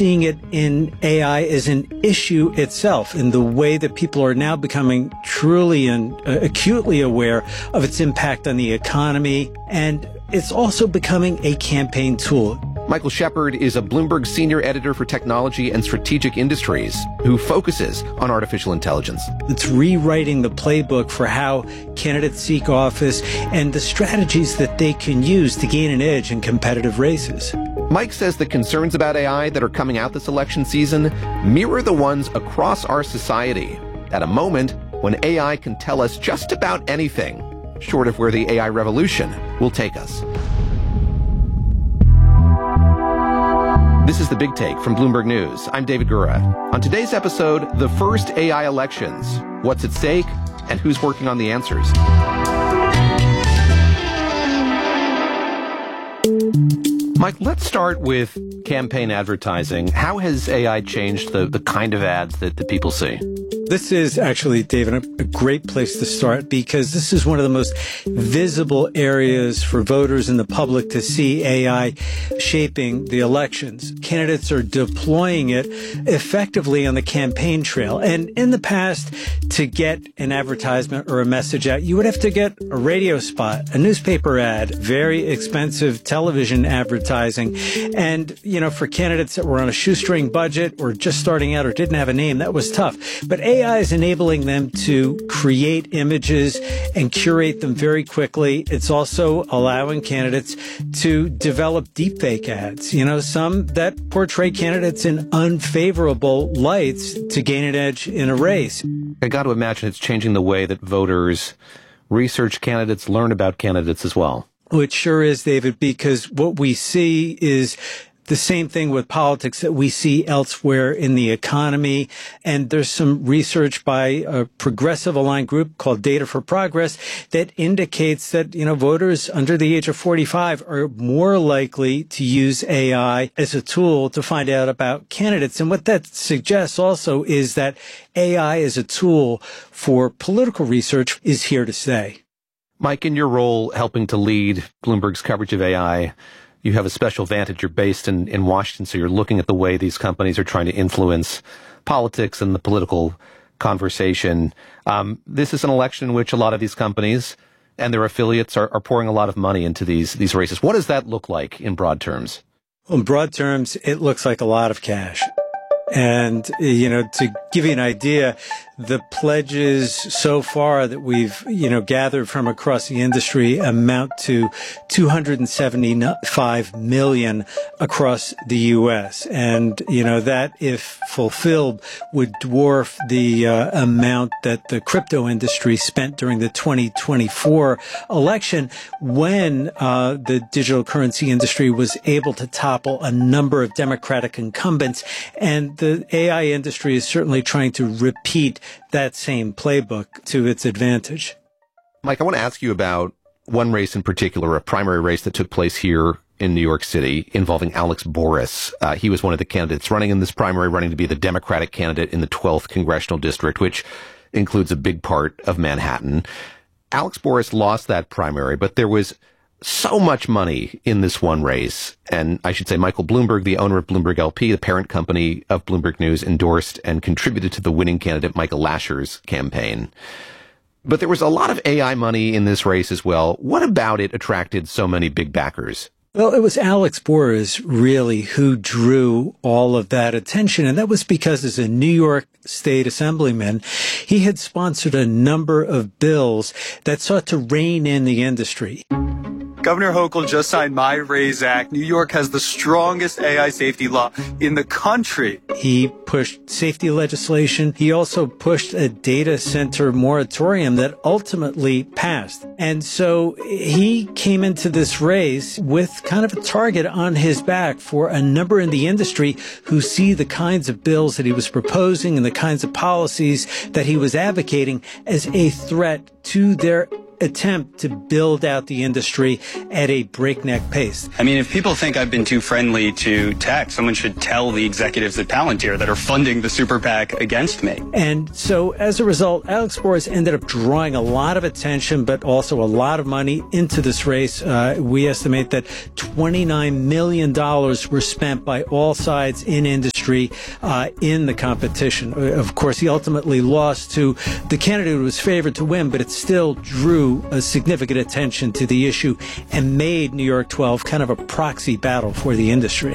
seeing it in AI as an issue itself, in the way that people are now becoming truly and acutely aware of its impact on the economy. And it's also becoming a campaign tool. Michael Shepard is a Bloomberg senior editor for technology and strategic industries who focuses on artificial intelligence. It's rewriting the playbook for how candidates seek office and the strategies that they can use to gain an edge in competitive races. Mike says the concerns about AI that are coming out this election season mirror the ones across our society at a moment when AI can tell us just about anything, short of where the AI revolution will take us. This is The Big Take from Bloomberg News. I'm David Gura. On today's episode, the first AI elections, what's at stake, and who's working on the answers. Mike, let's start with campaign advertising. How has AI changed the kind of ads that people see? This is actually, David, a great place to start because this is one of the most visible areas for voters and the public to see AI shaping the elections. Candidates are deploying it effectively on the campaign trail. And in the past, to get an advertisement or a message out, you would have to get a radio spot, a newspaper ad, very expensive television advertising. And, for candidates that were on a shoestring budget or just starting out or didn't have a name, that was tough. But AI is enabling them to create images and curate them very quickly. It's also allowing candidates to develop deepfake ads, some that portray candidates in unfavorable lights to gain an edge in a race. I got to imagine it's changing the way that voters research candidates, learn about candidates as well. Well, it sure is, David, because what we see is the same thing with politics that we see elsewhere in the economy. And there's some research by a progressive aligned group called Data for Progress that indicates that, voters under the age of 45 are more likely to use AI as a tool to find out about candidates. And what that suggests also is that AI as a tool for political research is here to stay. Mike, in your role helping to lead Bloomberg's coverage of AI, you have a special vantage. You're based in Washington, so you're looking at the way these companies are trying to influence politics and the political conversation. This is an election in which a lot of these companies and their affiliates are pouring a lot of money into these races. What does that look like in broad terms? Well, in broad terms, it looks like a lot of cash. And, to give you an idea, the pledges so far that we've, gathered from across the industry amount to $275 million across the U.S. And, that, if fulfilled, would dwarf the amount that the crypto industry spent during the 2024 election when the digital currency industry was able to topple a number of Democratic incumbents. And the AI industry is certainly trying to repeat that same playbook to its advantage. Mike, I want to ask you about one race in particular, a primary race that took place here in New York City involving Alex Boris. He was one of the candidates running in this primary, running to be the Democratic candidate in the 12th congressional district, which includes a big part of Manhattan. Alex Boris lost that primary, but there was so much money in this one race. And I should say Michael Bloomberg, the owner of Bloomberg LP, the parent company of Bloomberg News, endorsed and contributed to the winning candidate, Michael Lasher's campaign. But there was a lot of AI money in this race as well. What about it attracted so many big backers? Well, it was Alex Boris, really, who drew all of that attention. And that was because as a New York State Assemblyman, he had sponsored a number of bills that sought to rein in the industry. Governor Hochul just signed My Raise Act. New York has the strongest AI safety law in the country. He pushed safety legislation. He also pushed a data center moratorium that ultimately passed. And so he came into this race with kind of a target on his back for a number in the industry who see the kinds of bills that he was proposing and the kinds of policies that he was advocating as a threat to their attempt to build out the industry at a breakneck pace. I mean, if people think I've been too friendly to tech, someone should tell the executives at Palantir that are funding the super PAC against me. And so as a result, Alex Borres ended up drawing a lot of attention, but also a lot of money into this race. We estimate that $29 million were spent by all sides in industry in the competition. Of course, he ultimately lost to the candidate who was favored to win, but it still drew a significant attention to the issue and made New York 12 kind of a proxy battle for the industry.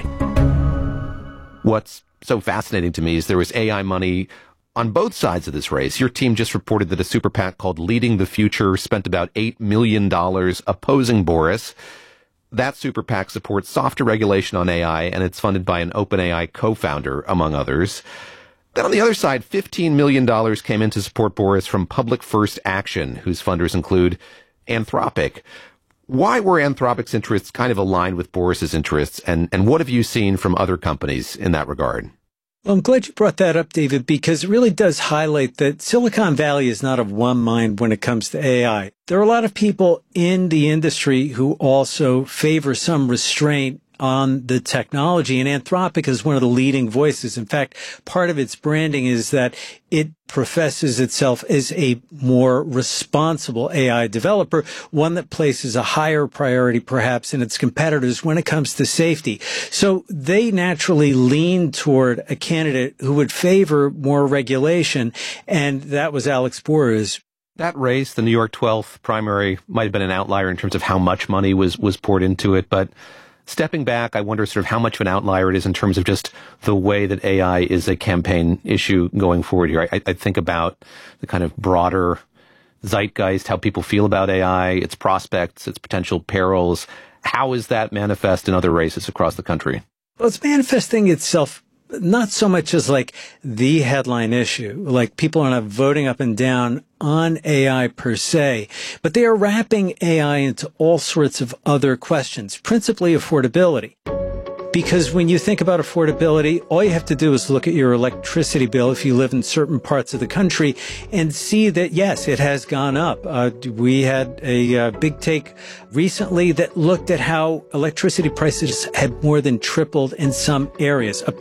What's so fascinating to me is there was AI money on both sides of this race. Your team just reported that a super PAC called Leading the Future spent about $8 million opposing Borres. That super PAC supports softer regulation on AI, and it's funded by an OpenAI co-founder, among others. Then on the other side, $15 million came in to support Borres from Public First Action, whose funders include Anthropic. Why were Anthropic's interests kind of aligned with Borres's interests, and what have you seen from other companies in that regard? Well, I'm glad you brought that up, David, because it really does highlight that Silicon Valley is not of one mind when it comes to AI. There are a lot of people in the industry who also favor some restraint on the technology, and Anthropic is one of the leading voices. In fact, part of its branding is that it professes itself as a more responsible AI developer, one that places a higher priority perhaps in its competitors when it comes to safety. So they naturally lean toward a candidate who would favor more regulation, and that was Alex Borres. That race, the New York 12th primary, might have been an outlier in terms of how much money was poured into it, but stepping back, I wonder sort of how much of an outlier it is in terms of just the way that AI is a campaign issue going forward here. I think about the kind of broader zeitgeist, how people feel about AI, its prospects, its potential perils. How is that manifest in other races across the country? Well, it's manifesting itself not so much as like the headline issue, like people are not voting up and down on AI per se, but they are wrapping AI into all sorts of other questions, principally affordability. Because when you think about affordability, all you have to do is look at your electricity bill if you live in certain parts of the country and see that, yes, it has gone up. We had a big take recently that looked at how electricity prices had more than tripled in some areas, up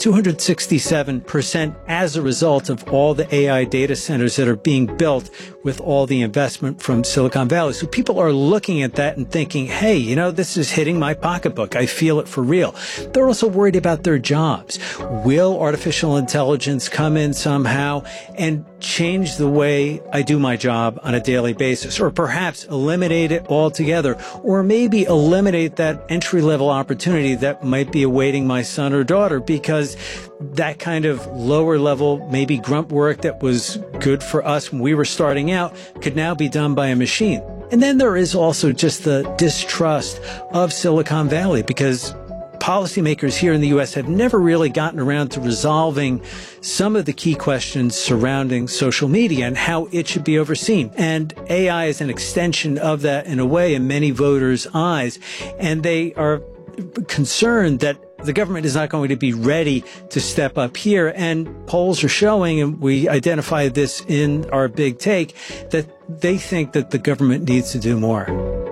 267% as a result of all the AI data centers that are being built with all the investment from Silicon Valley. So people are looking at that and thinking, hey, you know, this is hitting my pocketbook. I feel it for real. They're also worried about their jobs. Will artificial intelligence come in somehow and change the way I do my job on a daily basis, or perhaps eliminate it altogether, or maybe eliminate that entry-level opportunity that might be awaiting my son or daughter, because that kind of lower level, maybe grunt work that was good for us when we were starting out could now be done by a machine. And then there is also just the distrust of Silicon Valley, because policymakers here in the U.S. have never really gotten around to resolving some of the key questions surrounding social media and how it should be overseen. And AI is an extension of that in a way in many voters' eyes. And they are concerned that the government is not going to be ready to step up here. And polls are showing, and we identified this in our big take, that they think that the government needs to do more.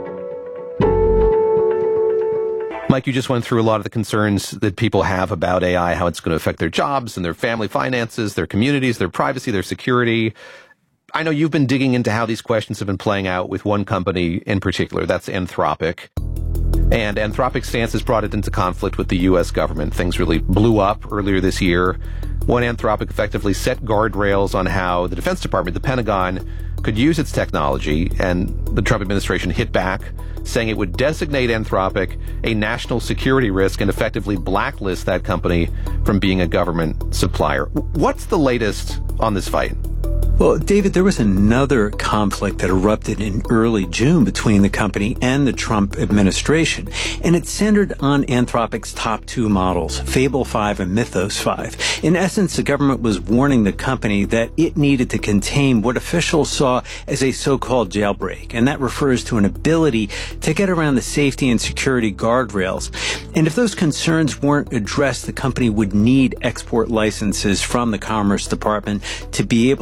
Mike, you just went through a lot of the concerns that people have about AI, how it's going to affect their jobs and their family finances, their communities, their privacy, their security. I know you've been digging into how these questions have been playing out with one company in particular. That's Anthropic. And Anthropic's stance has brought it into conflict with the U.S. government. Things really blew up earlier this year when Anthropic effectively set guardrails on how the Defense Department, the Pentagon, could use its technology, and the Trump administration hit back, saying it would designate Anthropic a national security risk and effectively blacklist that company from being a government supplier. What's the latest on this fight? Well, David, there was another conflict that erupted in early June between the company and the Trump administration, and it centered on Anthropic's top two models, Fable 5 and Mythos 5. In essence, the government was warning the company that it needed to contain what officials saw as a so-called jailbreak, and that refers to an ability to get around the safety and security guardrails. And if those concerns weren't addressed, the company would need export licenses from the Commerce Department to be able to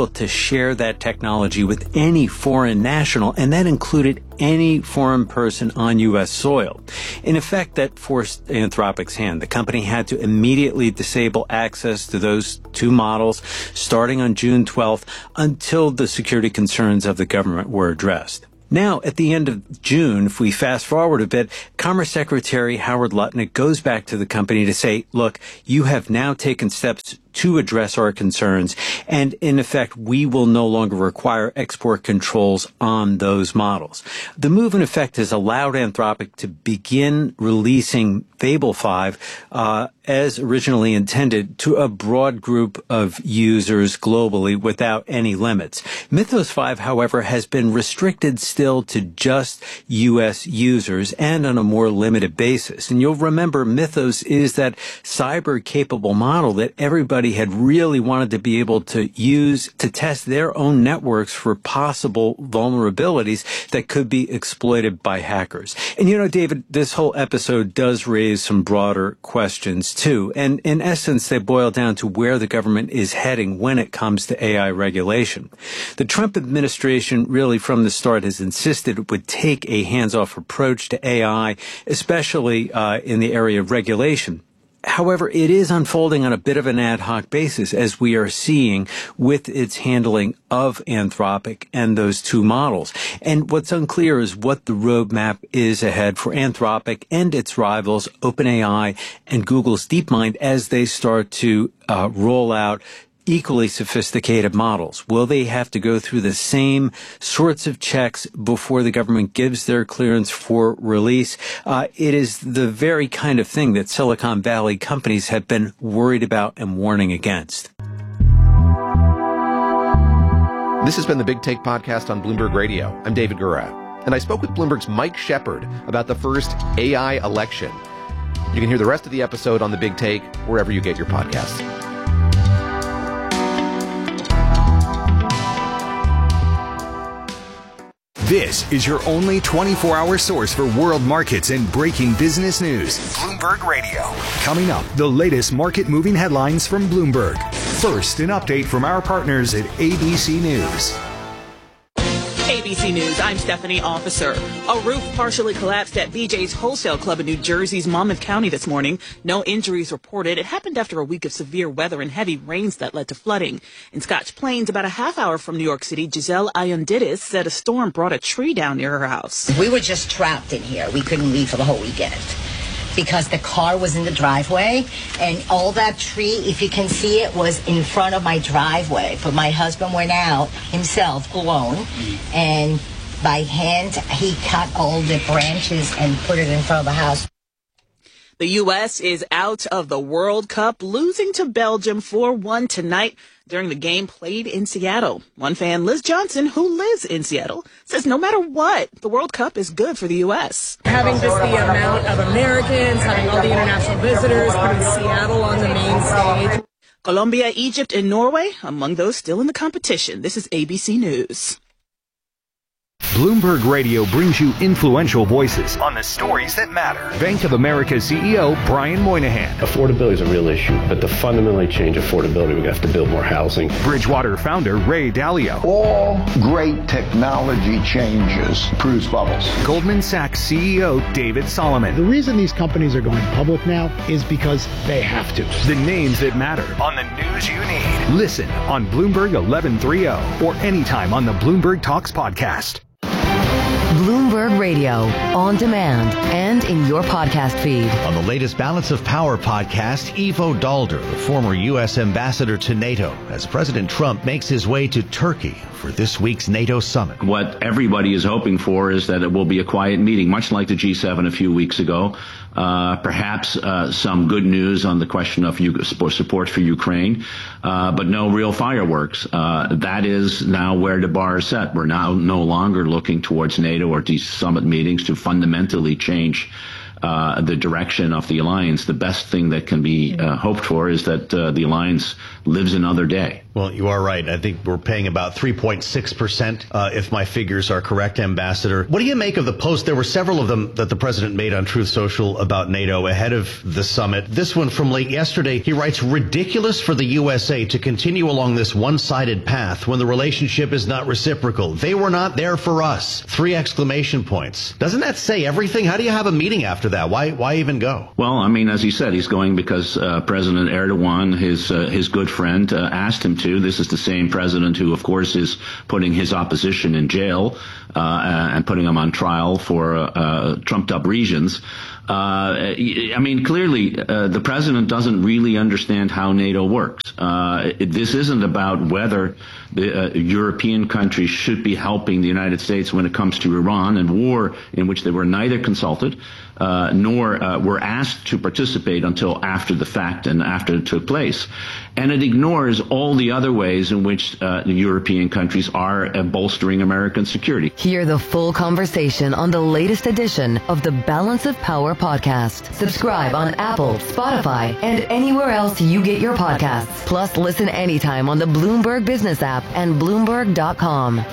share that technology with any foreign national, and that included any foreign person on U.S. soil. In effect, that forced Anthropic's hand. The company had to immediately disable access to those two models starting on June 12th until the security concerns of the government were addressed. Now, at the end of June, if we fast forward a bit, Commerce Secretary Howard Lutnick goes back to the company to say, look, you have now taken steps to address our concerns, and in effect, we will no longer require export controls on those models. The move, in effect, has allowed Anthropic to begin releasing Fable 5 as originally intended to a broad group of users globally without any limits. Mythos 5, however, has been restricted still to just U.S. users and on a more limited basis. And you'll remember Mythos is that cyber-capable model that everybody had really wanted to be able to use to test their own networks for possible vulnerabilities that could be exploited by hackers. And you know, David, this whole episode does raise some broader questions too. And in essence, they boil down to where the government is heading when it comes to AI regulation. The Trump administration really from the start has insisted it would take a hands-off approach to AI, especially in the area of regulation. However, it is unfolding on a bit of an ad hoc basis, as we are seeing with its handling of Anthropic and those two models. And what's unclear is what the roadmap is ahead for Anthropic and its rivals, OpenAI and Google's DeepMind, as they start to roll out equally sophisticated models. Will they have to go through the same sorts of checks before the government gives their clearance for release? It is the very kind of thing that Silicon Valley companies have been worried about and warning against. This has been the Big Take podcast on Bloomberg Radio. I'm David Gura, and I spoke with Bloomberg's Mike Shepard about the first AI election. You can hear the rest of the episode on the Big Take wherever you get your podcasts. This is your only 24-hour source for world markets and breaking business news. Bloomberg Radio. Coming up, the latest market-moving headlines from Bloomberg. First, an update from our partners at ABC News. ABC News, I'm Stephanie Officer. A roof partially collapsed at BJ's Wholesale Club in New Jersey's Monmouth County this morning. No injuries reported. It happened after a week of severe weather and heavy rains that led to flooding. In Scotch Plains, about a half hour from New York City, Giselle Iondidis said a storm brought a tree down near her house. We were just trapped in here. We couldn't leave for the whole weekend because the car was in the driveway, and all that tree, if you can see it, was in front of my driveway. But my husband went out himself alone, and by hand he cut all the branches and put it in front of the house. The U.S. is out of the World Cup, losing to Belgium 4-1 tonight during the game played in Seattle. One fan, Liz Johnson, who lives in Seattle, says no matter what, the World Cup is good for the U.S. Having just the amount of Americans, having all the international visitors, putting Seattle on the main stage. Colombia, Egypt, and Norway, among those still in the competition. This is ABC News. Bloomberg Radio brings you influential voices on the stories that matter. Bank of America CEO Brian Moynihan. Affordability is a real issue, but to fundamentally change affordability, we have to build more housing. Bridgewater founder Ray Dalio. All great technology changes produce bubbles. Goldman Sachs CEO David Solomon. The reason these companies are going public now is because they have to. The names that matter on the news you need. Listen on Bloomberg 1130 or anytime on the Bloomberg Talks podcast. Bloomberg Radio, on demand and in your podcast feed. On the latest Balance of Power podcast, Ivo Daalder, the former U.S. ambassador to NATO, as President Trump makes his way to Turkey for this week's NATO summit. What everybody is hoping for is that it will be a quiet meeting, much like the G7 a few weeks ago. Perhaps some good news on the question of support for Ukraine, but no real fireworks. That is now where the bar is set. We're now no longer looking towards NATO or these summit meetings to fundamentally change the direction of the alliance. The best thing that can be hoped for is that the alliance lives another day. Well, you are right. I think we're paying about 3.6%, if my figures are correct, Ambassador. What do you make of the post? There were several of them that the president made on Truth Social about NATO ahead of the summit. This one from late yesterday, he writes, ridiculous for the USA to continue along this one-sided path when the relationship is not reciprocal. They were not there for us. 3 exclamation points. Doesn't that say everything? How do you have a meeting after that? Why even go? Well, I mean, as he said, he's going because President Erdogan, his good friend, asked him to. This is the same president who, of course, is putting his opposition in jail and putting them on trial for trumped-up reasons. I mean, clearly, the president doesn't really understand how NATO works. This isn't about whether the European countries should be helping the United States when it comes to Iran and war in which they were neither consulted nor were asked to participate until after the fact and after it took place. And it ignores all the other ways in which the European countries are bolstering American security. Hear the full conversation on the latest edition of the Balance of Power podcast. Subscribe on Apple, Spotify, and anywhere else you get your podcasts. Plus, listen anytime on the Bloomberg Business app and Bloomberg.com.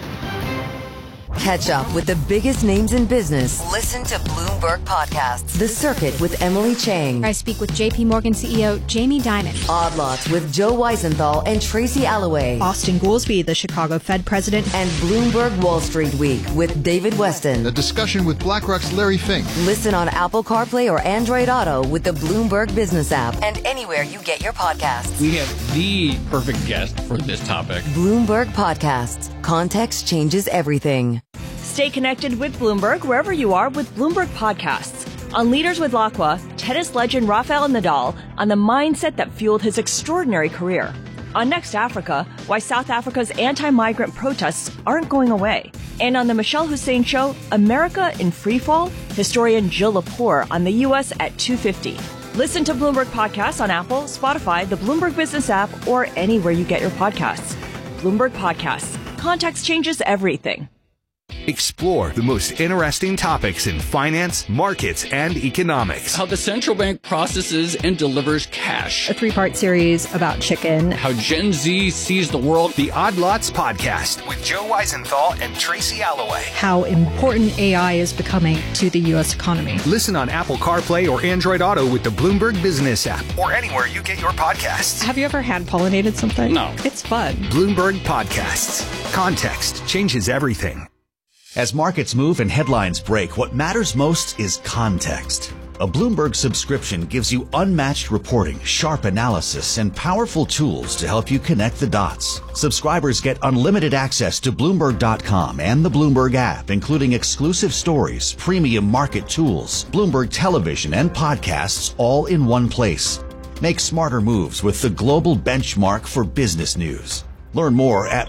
Catch up with the biggest names in business. Listen to Bloomberg Podcasts. The Circuit with Emily Chang. I speak with JP Morgan CEO Jamie Dimon. Odd Lots with Joe Weisenthal and Tracy Alloway. Austin Goolsbee, the Chicago Fed president. And Bloomberg Wall Street Week with David Weston. A discussion with BlackRock's Larry Fink. Listen on Apple CarPlay or Android Auto with the Bloomberg Business app and anywhere you get your podcasts. We have the perfect guest for this topic. Bloomberg Podcasts. Context changes everything. Stay connected with Bloomberg wherever you are with Bloomberg Podcasts. On Leaders with Lacqua, tennis legend Rafael Nadal on the mindset that fueled his extraordinary career. On Next Africa, why South Africa's anti-migrant protests aren't going away. And on the Michelle Hussein Show, America in Freefall, historian Jill Lepore on the U.S. at 2:50. Listen to Bloomberg Podcasts on Apple, Spotify, the Bloomberg Business app, or anywhere you get your podcasts. Bloomberg Podcasts. Context changes everything. Explore the most interesting topics in finance, markets, and economics. How the central bank processes and delivers cash. A 3-part series about chicken. How Gen Z sees the world. The Odd Lots Podcast with Joe Weisenthal and Tracy Alloway. How important AI is becoming to the U.S. economy. Listen on Apple CarPlay or Android Auto with the Bloomberg Business app or anywhere you get your podcasts. Have you ever hand pollinated something? No. It's fun. Bloomberg Podcasts. Context changes everything. As markets move and headlines break, what matters most is context. A Bloomberg subscription gives you unmatched reporting, sharp analysis, and powerful tools to help you connect the dots. Subscribers get unlimited access to Bloomberg.com and the Bloomberg app, including exclusive stories, premium market tools, Bloomberg television, and podcasts all in one place. Make smarter moves with the global benchmark for business news. Learn more at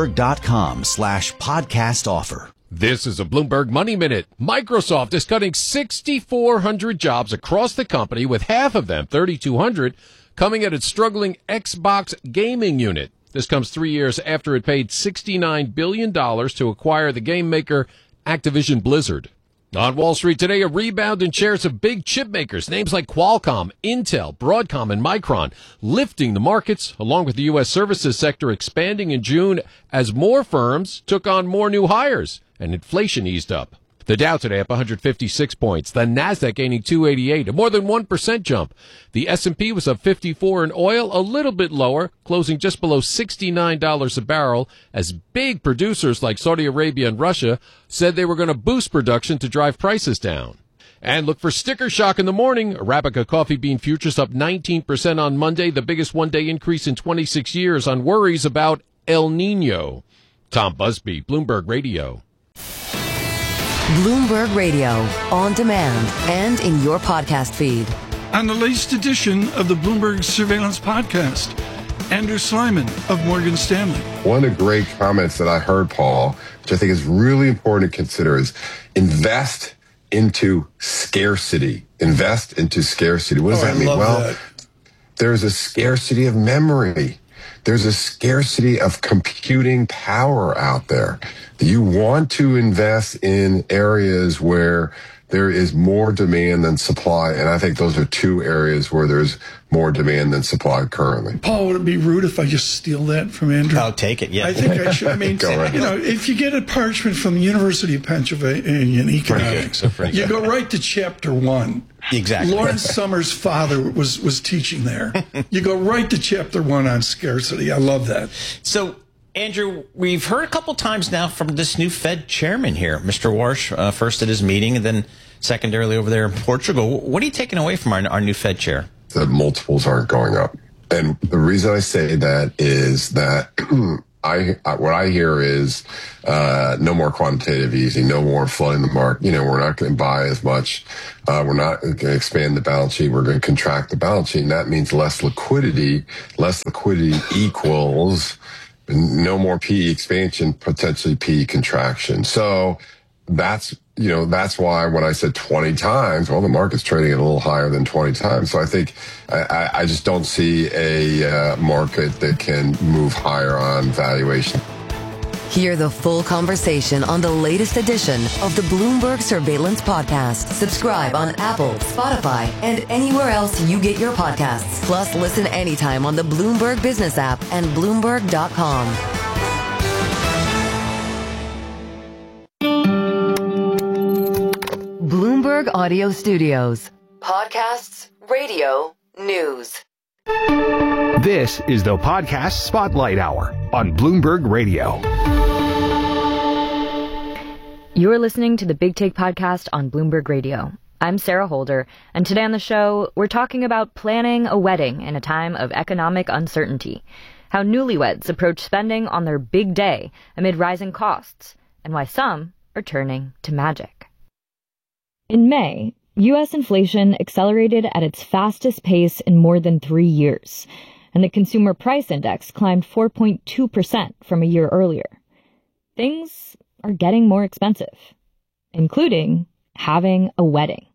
Bloomberg.com/podcast offer. This is a Bloomberg Money Minute. Microsoft is cutting 6,400 jobs across the company, with half of them, 3,200, coming at its struggling Xbox gaming unit. This comes 3 years after it paid $69 billion to acquire the game maker Activision Blizzard. On Wall Street today, a rebound in shares of big chip makers, names like Qualcomm, Intel, Broadcom, and Micron, lifting the markets, along with the U.S. services sector expanding in June as more firms took on more new hires and inflation eased up. The Dow today up 156 points. The Nasdaq gaining 288, a more than 1% jump. The S&P was up 54 in oil, a little bit lower, closing just below $69 a barrel, as big producers like Saudi Arabia and Russia said they were going to boost production to drive prices down. And look for sticker shock in the morning. Arabica coffee bean futures up 19% on Monday, the biggest one-day increase in 26 years on worries about El Nino. Tom Busby, Bloomberg Radio. Bloomberg Radio, on demand and in your podcast feed. On the latest edition of the Bloomberg Surveillance Podcast, Andrew Slyman of Morgan Stanley. One of the great comments that I heard, Paul, which I think is really important to consider, is invest into scarcity. Invest into scarcity. What does that mean? Well, there's a scarcity of memory. There's a scarcity of computing power out there. You want to invest in areas where There is more demand than supply, and I think those are two areas where there's more demand than supply currently. Paul, would it be rude if I just steal that from Andrew? I'll take it, yeah. I think I should. I mean, if you get a parchment from the University of Pennsylvania in economics, you go right to chapter 1. Exactly. Lawrence Summers' father was teaching there. You go right to chapter 1 on scarcity. I love that. So, Andrew, we've heard a couple times now from this new Fed chairman here, Mr. Warsh, first at his meeting and then secondarily over there in Portugal. What are you taking away from our new Fed chair? The multiples aren't going up. And the reason I say that is that what I hear is no more quantitative easing, no more flooding the market. We're not going to buy as much. We're not going to expand the balance sheet. We're going to contract the balance sheet. And that means less liquidity. Less liquidity equals no more PE expansion, potentially PE contraction. So that's why when I said 20 times, well, the market's trading at a little higher than 20 times. So I think I just don't see a market that can move higher on valuation. Hear the full conversation on the latest edition of the Bloomberg Surveillance Podcast. Subscribe on Apple, Spotify, and anywhere else you get your podcasts. Plus, listen anytime on the Bloomberg Business app and Bloomberg.com. Bloomberg Audio Studios. Podcasts, radio, news. This is the Podcast Spotlight Hour on Bloomberg Radio. You're listening to the Big Take Podcast on Bloomberg Radio. I'm Sarah Holder, and today on the show, we're talking about planning a wedding in a time of economic uncertainty, how newlyweds approach spending on their big day amid rising costs, and why some are turning to magic. In May, U.S. inflation accelerated at its fastest pace in more than 3 years, and the Consumer Price Index climbed 4.2% from a year earlier. Things are getting more expensive, including having a wedding.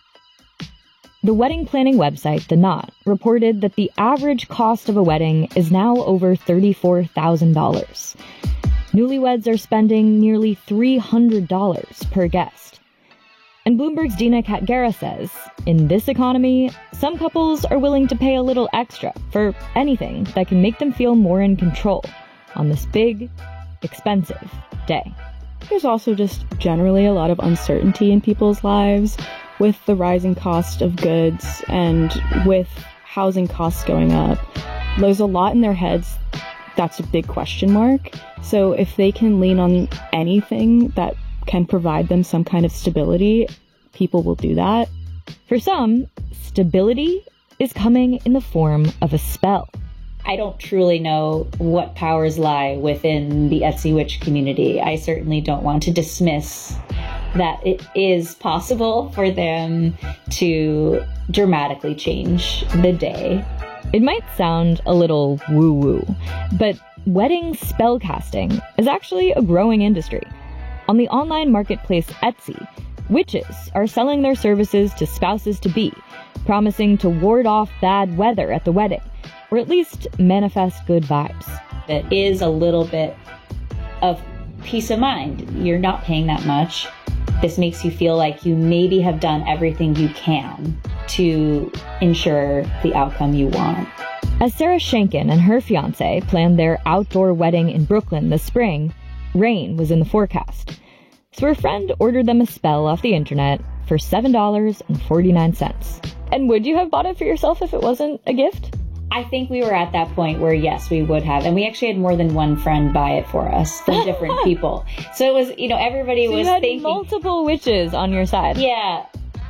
The wedding planning website, The Knot, reported that the average cost of a wedding is now over $34,000. Newlyweds are spending nearly $300 per guest. And Bloomberg's Dina Katgara says, in this economy, some couples are willing to pay a little extra for anything that can make them feel more in control on this big, expensive day. There's also just generally a lot of uncertainty in people's lives with the rising cost of goods and with housing costs going up. There's a lot in their heads that's a big question mark. So if they can lean on anything that can provide them some kind of stability, people will do that. For some, stability is coming in the form of a spell. I don't truly know what powers lie within the Etsy Witch community. I certainly don't want to dismiss that it is possible for them to dramatically change the day. It might sound a little woo-woo, but wedding spellcasting is actually a growing industry. On the online marketplace Etsy, witches are selling their services to spouses-to-be, promising to ward off bad weather at the wedding, or at least manifest good vibes. It is a little bit of peace of mind. You're not paying that much. This makes you feel like you maybe have done everything you can to ensure the outcome you want. As Sarah Schenken and her fiancé planned their outdoor wedding in Brooklyn this spring, rain was in the forecast. So her friend ordered them a spell off the internet for $7.49. And would you have bought it for yourself if it wasn't a gift? I think we were at that point where, yes, we would have. And we actually had more than one friend buy it for us from different people. So it was, everybody was thinking. You had multiple witches on your side. Yeah.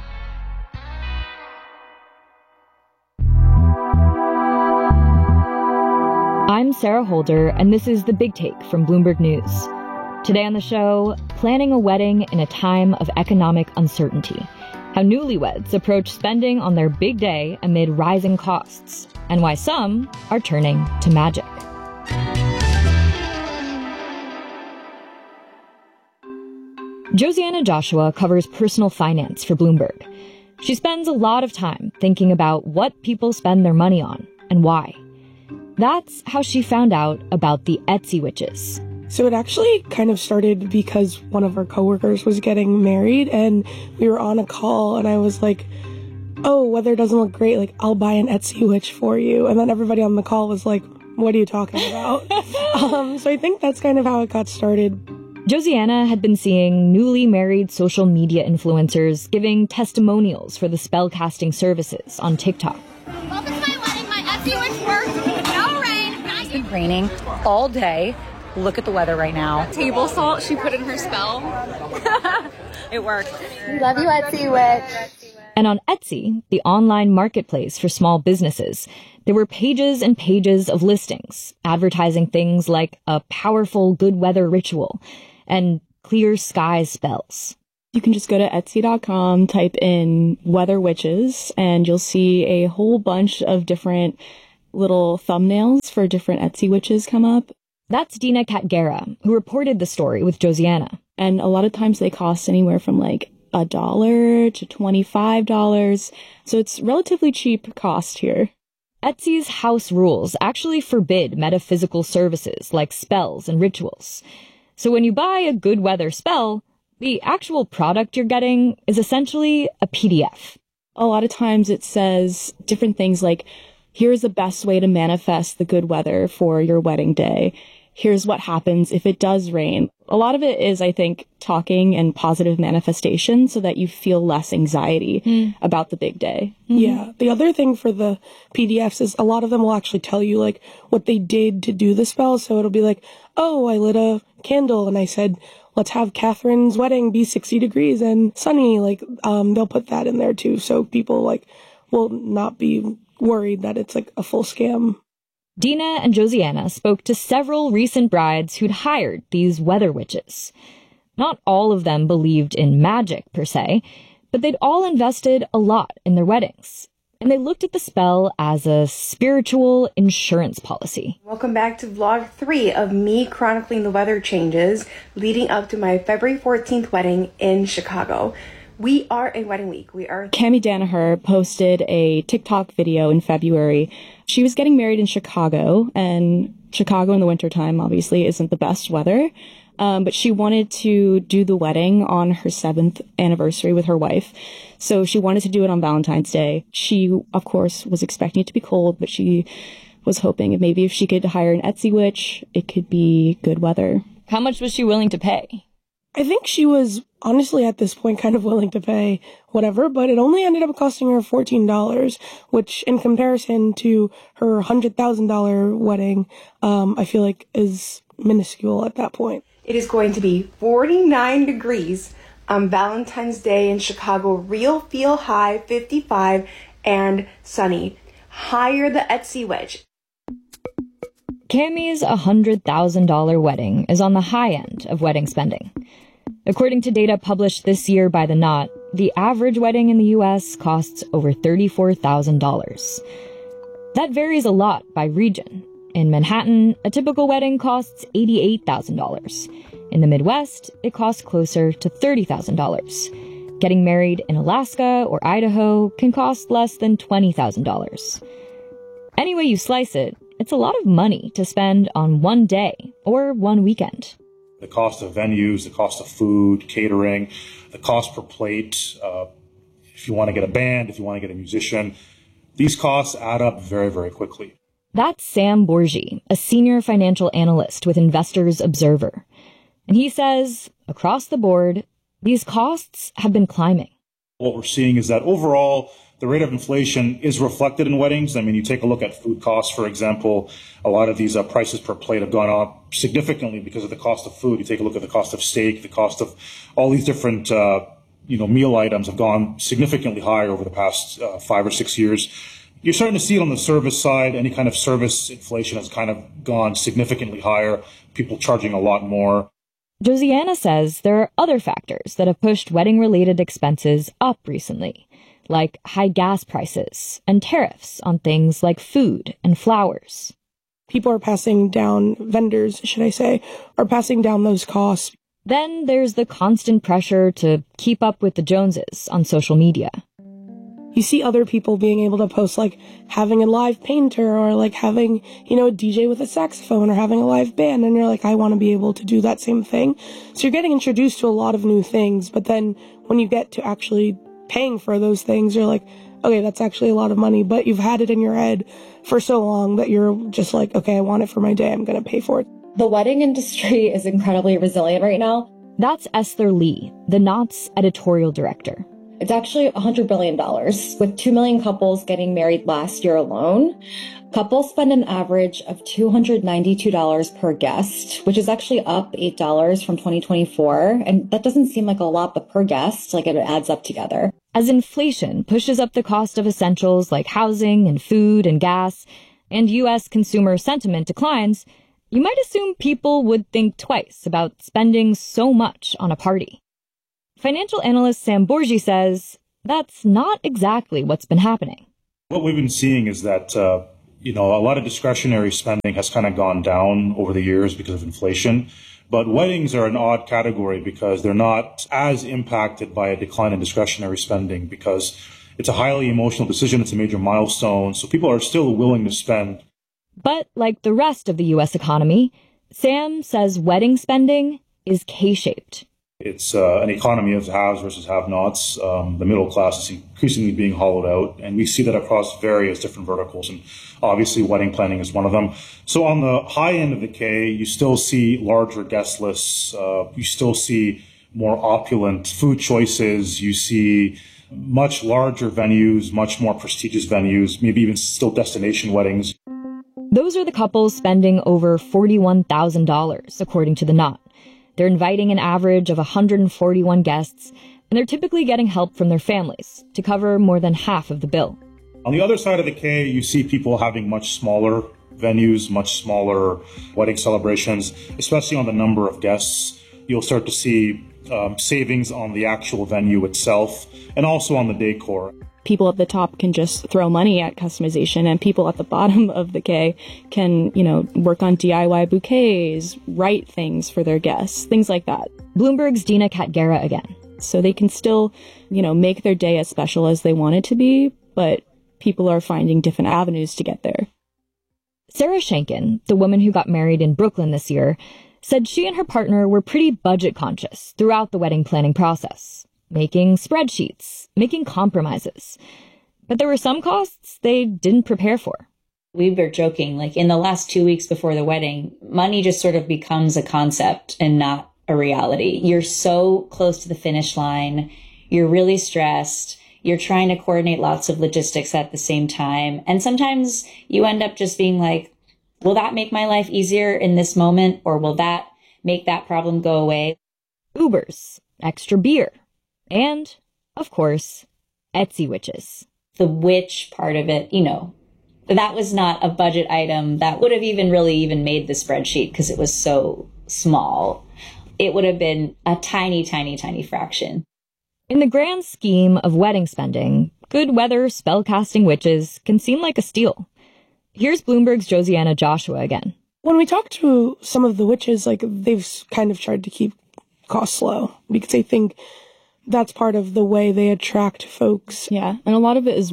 I'm Sarah Holder, and this is The Big Take from Bloomberg News. Today on the show, planning a wedding in a time of economic uncertainty. How newlyweds approach spending on their big day amid rising costs, and why some are turning to magic. Josiana Joshua covers personal finance for Bloomberg. She spends a lot of time thinking about what people spend their money on and why. That's how she found out about the Etsy witches. So it actually kind of started because one of our coworkers was getting married and we were on a call and I was like, oh, weather doesn't look great. Like, I'll buy an Etsy witch for you. And then everybody on the call was like, what are you talking about? So I think that's kind of how it got started. Josiana had been seeing newly married social media influencers giving testimonials for the spellcasting services on TikTok. Welcome to my wedding. My Etsy witch worked. No rain. It's been raining all day. Look at the weather right now. Table salt she put in her spell. It worked. We love you, Etsy witch. And on Etsy, the online marketplace for small businesses, there were pages and pages of listings advertising things like a powerful good weather ritual and clear sky spells. You can just go to Etsy.com, type in weather witches, and you'll see a whole bunch of different little thumbnails for different Etsy witches come up. That's Dina Katgera, who reported the story with Josiana. And a lot of times they cost anywhere from like $1 to $25. So it's relatively cheap cost here. Etsy's house rules actually forbid metaphysical services like spells and rituals. So when you buy a good weather spell, the actual product you're getting is essentially a PDF. A lot of times it says different things like, here's the best way to manifest the good weather for your wedding day. Here's what happens if it does rain. A lot of it is, I think, talking and positive manifestation so that you feel less anxiety about the big day. Mm-hmm. Yeah. The other thing for the PDFs is a lot of them will actually tell you like what they did to do the spell. So it'll be like, oh, I lit a candle and I said, let's have Catherine's wedding be 60 degrees and sunny. Like, they'll put that in there too. So people like will not be worried that it's like a full scam. Dina and Josiana spoke to several recent brides who'd hired these weather witches. Not all of them believed in magic, per se, but they'd all invested a lot in their weddings. And they looked at the spell as a spiritual insurance policy. Welcome back to vlog 3 of me chronicling the weather changes leading up to my February 14th wedding in Chicago. We are a wedding week. Cami Danaher posted a TikTok video in February. She was getting married in Chicago, and Chicago in the wintertime obviously isn't the best weather. But she wanted to do the wedding on her 7th anniversary with her wife. So she wanted to do it on Valentine's Day. She, of course, was expecting it to be cold, but she was hoping maybe if she could hire an Etsy witch, it could be good weather. How much was she willing to pay? I think she was honestly at this point kind of willing to pay whatever, but it only ended up costing her $14, which in comparison to her $100,000 wedding, I feel like is minuscule at that point. It is going to be 49 degrees on Valentine's Day in Chicago. Real feel high, 55, and sunny. Hire the Etsy witch. Cami's $100,000 wedding is on the high end of wedding spending. According to data published this year by The Knot, the average wedding in the U.S. costs over $34,000. That varies a lot by region. In Manhattan, a typical wedding costs $88,000. In the Midwest, it costs closer to $30,000. Getting married in Alaska or Idaho can cost less than $20,000. Any way you slice it, it's a lot of money to spend on one day or one weekend. The cost of venues, the cost of food, catering, the cost per plate, if you want to get a band, if you want to get a musician, these costs add up very, very quickly. That's Sam Borgi, a senior financial analyst with Investors Observer. And he says, across the board, these costs have been climbing. What we're seeing is that overall, the rate of inflation is reflected in weddings. I mean, you take a look at food costs, for example, a lot of these prices per plate have gone up significantly because of the cost of food. You take a look at the cost of steak, the cost of all these different, meal items have gone significantly higher over the past 5 or 6 years. You're starting to see it on the service side. Any kind of service inflation has kind of gone significantly higher, people charging a lot more. Josiana says there are other factors that have pushed wedding-related expenses up recently, like high gas prices and tariffs on things like food and flowers. People are passing down, vendors, should I say, are passing down those costs. Then there's the constant pressure to keep up with the Joneses on social media. you see other people being able to post, like, having a live painter or, like, having, you know, a DJ with a saxophone or having a live band, and you're like, I want to be able to do that same thing. So you're getting introduced to a lot of new things, but then when you get to actually paying for those things, you're like, okay, that's actually a lot of money, but you've had it in your head for so long that you're just like, okay, I want it for my day, I'm going to pay for it. The wedding industry is incredibly resilient right now. That's Esther Lee, the Knott's editorial director. It's actually $100 billion, with 2 million couples getting married last year alone. Couples spend an average of $292 per guest, which is actually up $8 from 2024. And that doesn't seem like a lot, but per guest, like, it adds up together. As inflation pushes up the cost of essentials like housing and food and gas, and U.S. consumer sentiment declines, you might assume people would think twice about spending so much on a party. Financial analyst Sam Borgi says that's not exactly what's been happening. What we've been seeing is that, a lot of discretionary spending has kind of gone down over the years because of inflation. But weddings are an odd category because they're not as impacted by a decline in discretionary spending because it's a highly emotional decision. It's a major milestone. So people are still willing to spend. But like the rest of the U.S. economy, Sam says wedding spending is K-shaped. It's an economy of haves versus have-nots. The middle class is increasingly being hollowed out, and we see that across various different verticals, and obviously wedding planning is one of them. So on the high end of the K, you still see larger guest lists. You still see more opulent food choices. You see much larger venues, much more prestigious venues, maybe even still destination weddings. Those are the couples spending over $41,000, according to the Knot. They're inviting an average of 141 guests, and they're typically getting help from their families to cover more than half of the bill. On the other side of the K, you see people having much smaller venues, much smaller wedding celebrations, especially on the number of guests. You'll start to see savings on the actual venue itself and also on the decor. People at the top can just throw money at customization, and people at the bottom of the K can, work on DIY bouquets, write things for their guests, things like that. Bloomberg's Dina Katgera again. So they can still, make their day as special as they want it to be, but people are finding different avenues to get there. Sarah Shankin, the woman who got married in Brooklyn this year, said she and her partner were pretty budget conscious throughout the wedding planning process. Making spreadsheets, making compromises. But there were some costs they didn't prepare for. We were joking, like in the last 2 weeks before the wedding, money just sort of becomes a concept and not a reality. You're so close to the finish line. You're really stressed. You're trying to coordinate lots of logistics at the same time. And sometimes you end up just being like, will that make my life easier in this moment? Or will that make that problem go away? Ubers, extra beer. And, of course, Etsy witches. The witch part of it, that was not a budget item that would have even made the spreadsheet because it was so small. It would have been a tiny, tiny, tiny fraction. In the grand scheme of wedding spending, good weather spellcasting witches can seem like a steal. Here's Bloomberg's Josiana Joshua again. When we talk to some of the witches, they've kind of tried to keep costs low because they think that's part of the way they attract folks. Yeah, and a lot of it is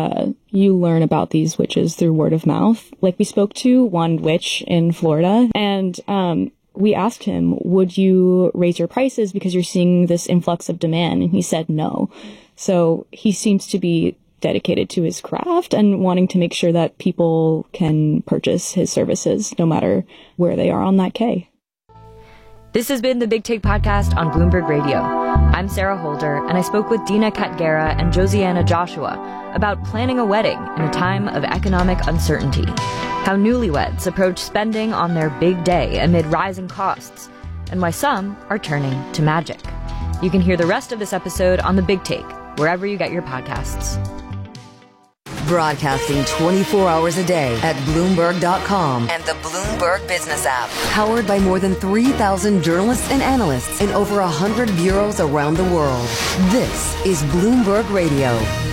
you learn about these witches through word of mouth. Like, we spoke to one witch in Florida, and we asked him, would you raise your prices because you're seeing this influx of demand? And he said no. So he seems to be dedicated to his craft and wanting to make sure that people can purchase his services no matter where they are on that K. This has been the Big Take Podcast on Bloomberg Radio. I'm Sarah Holder, and I spoke with Dina Katgera and Josiana Joshua about planning a wedding in a time of economic uncertainty, how newlyweds approach spending on their big day amid rising costs, and why some are turning to magic. You can hear the rest of this episode on The Big Take, wherever you get your podcasts. Broadcasting 24 hours a day at Bloomberg.com and the Bloomberg Business app. Powered by more than 3,000 journalists and analysts in over 100 bureaus around the world. This is Bloomberg Radio.